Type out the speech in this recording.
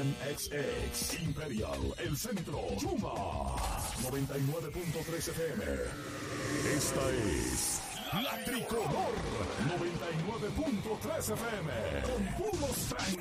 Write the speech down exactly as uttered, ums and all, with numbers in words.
Nissan X X, Imperial, El Centro, Chuma, noventa y nueve punto tres F M. Esta es La Tricolor, noventa y nueve punto tres F M, con puros